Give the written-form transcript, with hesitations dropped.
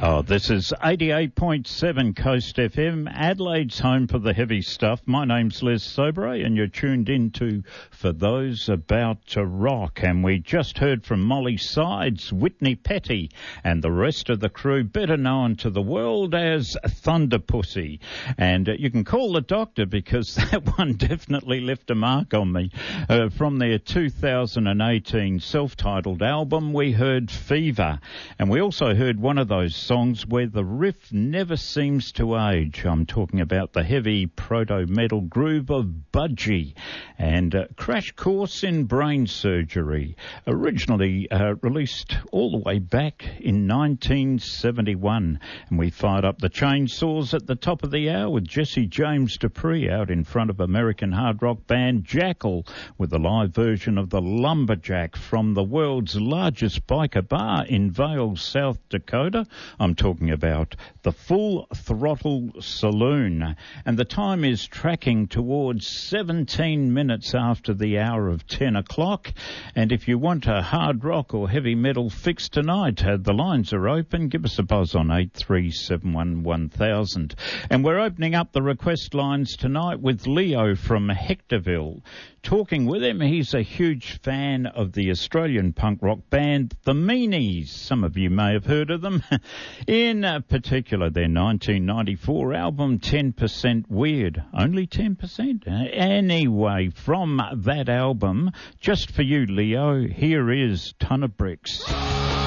Oh, this is 88.7 Coast FM, Adelaide's home for the heavy stuff. My name's Les Sobray, and you're tuned in to For Those About to Rock. And we just heard from Molly Sides, Whitney Petty, and the rest of the crew, better known to the world as Thunder Pussy. And you can call the doctor, because that one definitely left a mark on me. From their 2018 self-titled album, we heard Fever. And we also heard one of those songs where the riff never seems to age. I'm talking about the heavy proto-metal groove of Budgie and Crash Course in Brain Surgery, originally released all the way back in 1971. And we fired up the chainsaws at the top of the hour with Jesse James Dupree out in front of American hard rock band Jackal with a live version of the Lumberjack from the world's largest biker bar in Vail, South Dakota. I'm talking about the Full Throttle Saloon. And the time is tracking towards 17 minutes after the hour of 10 o'clock. And if you want a hard rock or heavy metal fix tonight, the lines are open. Give us a buzz on 83711000. And we're opening up the request lines tonight with Leo from Hectorville. Talking with him, he's a huge fan of the Australian punk rock band The Meanies. Some of you may have heard of them. In particular, their 1994 album, 10% Weird. Only 10%? Anyway, from that album, just for you, Leo, here is Ton of Bricks.